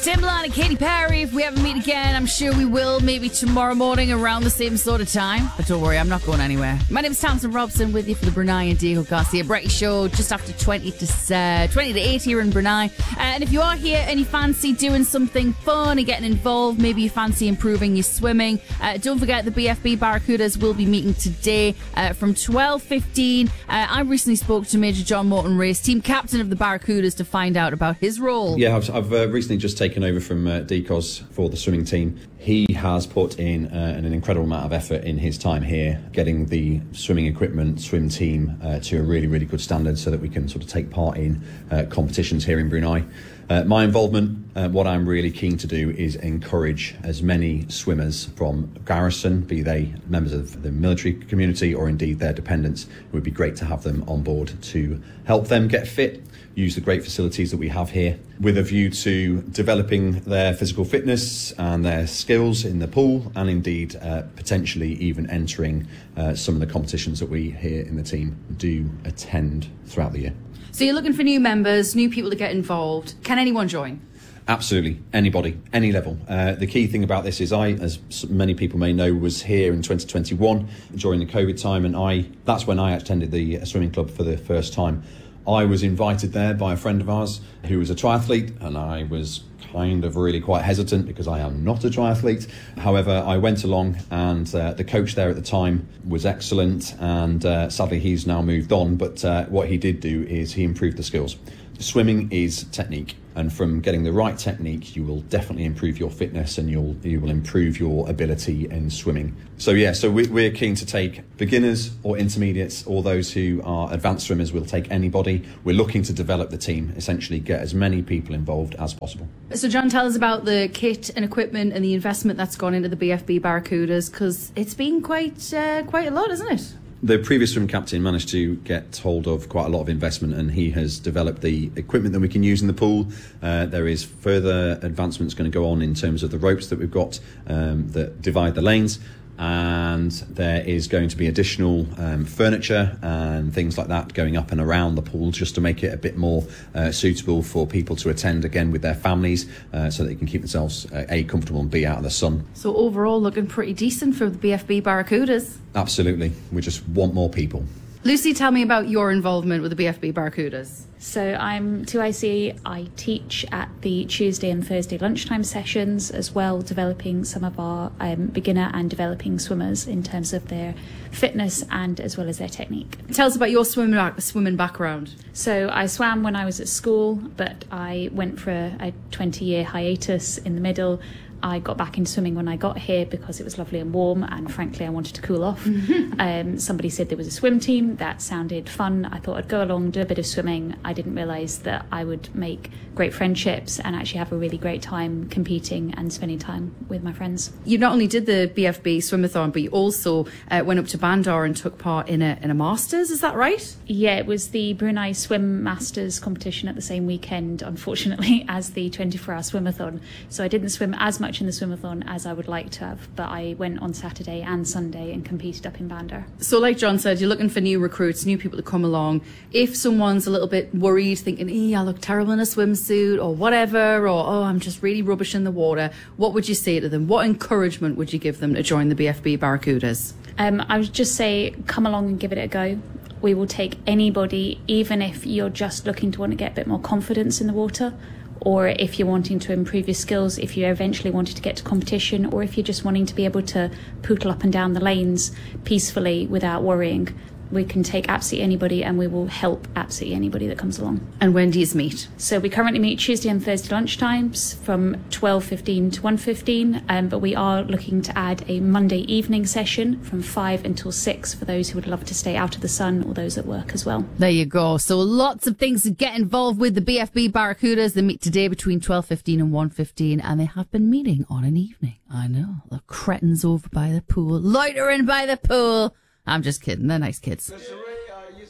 Timbaland and Katy Perry, if we ever meet again, I'm sure we will, maybe tomorrow morning around the same sort of time. But don't worry, I'm not going anywhere. My name's Tamsin Robson, with you for the Brunei and Diego Garcia Break Show, just after 20 to 8 here in Brunei. And if you are here and you fancy doing something fun and getting involved, maybe you fancy improving your swimming, don't forget the BFB Barracudas will be meeting today from 12:15. I recently spoke to Major John Morton Race, team captain of the Barracudas, to find out about his role. Yeah, I've recently just taken over from Decos for the swimming team. He has put in an incredible amount of effort in his time here, getting the swimming equipment, swim team to a really, really good standard so that we can sort of take part in competitions here in Brunei. My involvement, what I'm really keen to do is encourage as many swimmers from Garrison, be they members of the military community or indeed their dependents. It would be great to have them on board to help them get fit, use the great facilities that we have here, with a view to developing their physical fitness and their skills in the pool, and indeed potentially even entering some of the competitions that we here in the team do attend throughout the year. So you're looking for new members, new people to get involved. Can anyone join? Absolutely, anybody, any level. The key thing about this is I, as many people may know, was here in 2021 during the COVID time, and that's when I attended the swimming club for the first time. I was invited there by a friend of ours who was a triathlete, and I was kind of really quite hesitant because I am not a triathlete. However, I went along, and the coach there at the time was excellent, and sadly he's now moved on, but what he did do is he improved the skills. Swimming is technique, and from getting the right technique you will definitely improve your fitness, and you will improve your ability in swimming. So we're keen to take beginners or intermediates, or those who are advanced swimmers. We'll take anybody. We're looking to develop the team, essentially get as many people involved as possible. So John, tell us about the kit and equipment and the investment that's gone into the BFB Barracudas, because it's been quite a lot, isn't it? The previous swim captain managed to get hold of quite a lot of investment, and he has developed the equipment that we can use in the pool. There is further advancements going to go on in terms of the ropes that we've got that divide the lanes, and there is going to be additional furniture and things like that going up and around the pool, just to make it a bit more suitable for people to attend again with their families, so that they can keep themselves A, comfortable, and B, out of the sun. So overall looking pretty decent for the BFB Barracudas. Absolutely, we just want more people. Lucy, tell me about your involvement with the BFB Barracudas. So I'm 2IC. I teach at the Tuesday and Thursday lunchtime sessions, as well developing some of our beginner and developing swimmers in terms of their fitness and as well as their technique. Tell us about your swimming background. So I swam when I was at school, but I went for a 20-year hiatus in the middle. I got back into swimming when I got here because it was lovely and warm, and frankly I wanted to cool off. Somebody said there was a swim team that sounded fun. I thought I'd go along, do a bit of swimming. I didn't realise that I would make great friendships and actually have a really great time competing and spending time with my friends. You not only did the BFB swimathon, but you also went up to Bandar and took part in a Masters, is that right? Yeah, it was the Brunei Swim Masters competition at the same weekend, unfortunately, as the 24-hour swimathon. So I didn't swim as much in the swimathon as I would like to have, but I went on Saturday and Sunday and competed up in Bandar. So like John said, you're looking for new recruits, new people to come along. If someone's a little bit worried, thinking, I look terrible in a swimsuit or whatever, or I'm just really rubbish in the water, what would you say to them? What encouragement would you give them to join the BFB Barracudas? I would just say, come along and give it a go. We will take anybody, even if you're just looking to want to get a bit more confidence in the water, or if you're wanting to improve your skills, if you eventually wanted to get to competition, or if you're just wanting to be able to poodle up and down the lanes peacefully without worrying. We can take absolutely anybody, and we will help absolutely anybody that comes along. And when do you meet? So we currently meet Tuesday and Thursday lunchtimes from 12:15 to 1:15, but we are looking to add a Monday evening session from 5 until 6 for those who would love to stay out of the sun, or those at work as well. There you go. So lots of things to get involved with the BFB Barracudas. They meet today between 12:15 and 1:15, and they have been meeting on an evening. I know, the cretins over by the pool, loitering by the pool. I'm just kidding. They're nice kids.